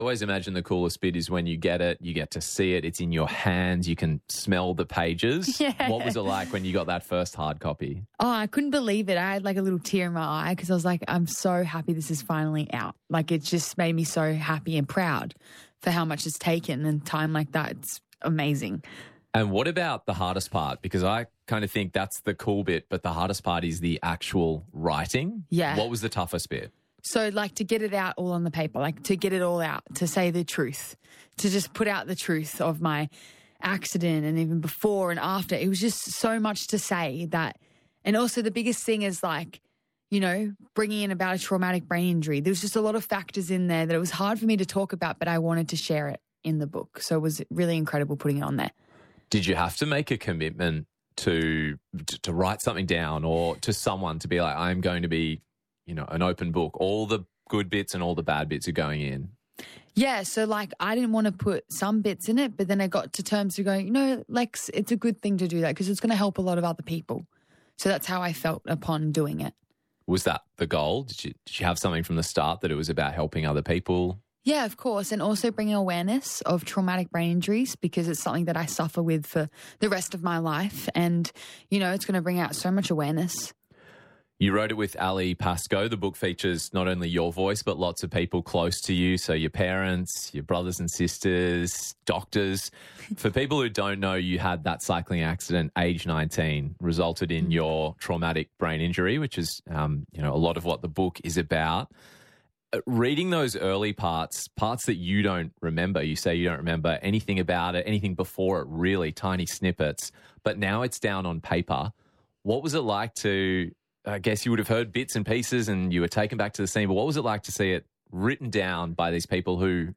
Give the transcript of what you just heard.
always imagine the coolest bit is when you get it, you get to see it, it's in your hands, you can smell the pages. Yeah. What was it like when you got that first hard copy? Oh, I couldn't believe it. I had like a little tear in my eye because I was like, I'm so happy this is finally out. Like it just made me so happy and proud for how much it's taken, and time like that, it's amazing. And what about the hardest part? Because I kind of think that's the cool bit, but the hardest part is the actual writing. Yeah. What was the toughest bit? So like to get it out all on the paper, like to get it all out, to say the truth, to just put out the truth of my accident and even before and after. It was just so much to say that. And also the biggest thing is like, you know, bringing in about a traumatic brain injury. There was just a lot of factors in there that it was hard for me to talk about, but I wanted to share it in the book. So it was really incredible putting it on there. Did you have to make a commitment to write something down, or to someone to be like, I'm going to be, you know, an open book, all the good bits and all the bad bits are going in? Yeah, so like I didn't want to put some bits in it, but then I got to terms to going, you know, Lex, it's a good thing to do that because it's going to help a lot of other people. So that's how I felt upon doing it. Was that the goal? Did you have something from the start that it was about helping other people? Yeah, of course. And also bringing awareness of traumatic brain injuries, because it's something that I suffer with for the rest of my life. And, you know, it's going to bring out so much awareness. You wrote it with Ali Pascoe. The book features not only your voice, but lots of people close to you. So your parents, your brothers and sisters, doctors. For people who don't know, you had that cycling accident, age 19, resulted in your traumatic brain injury, which is, you know, a lot of what the book is about. Reading those early parts that you don't remember, you say you don't remember anything about it, anything before it, really tiny snippets, but now it's down on paper. What was it like to, I guess you would have heard bits and pieces and you were taken back to the scene, but what was it like to see it written down by these people who